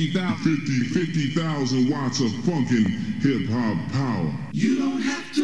50,000 watts of funkin' hip hop power. You don't have to